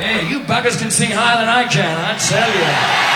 Hey, you buggers can sing higher than I can, I tell you.